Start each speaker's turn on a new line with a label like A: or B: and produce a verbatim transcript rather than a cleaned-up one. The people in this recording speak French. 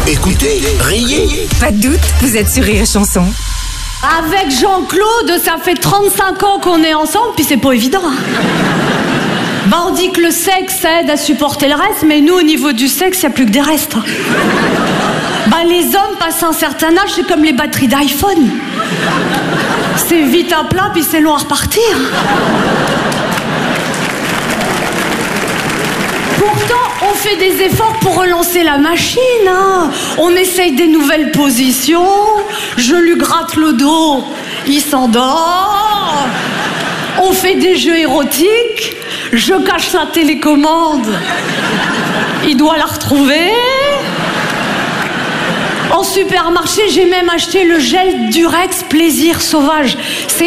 A: Écoutez, riez.
B: Pas de doute, vous êtes sur Rire et Chanson.
C: Avec Jean-Claude, ça fait trente-cinq ans qu'on est ensemble, puis c'est pas évident. Bah on dit que le sexe aide à supporter le reste, mais nous, au niveau du sexe, il n'y a plus que des restes. Bah les hommes, passent un certain âge, c'est comme les batteries d'iPhone. C'est vite à plat, puis c'est long à repartir. Pourtant, on fait des efforts pour relancer la machine, hein. On essaye des nouvelles positions, je lui gratte le dos, il s'endort. On fait des jeux érotiques, je cache la télécommande, il doit la retrouver. En supermarché, j'ai même acheté le gel Durex Plaisir Sauvage. C'est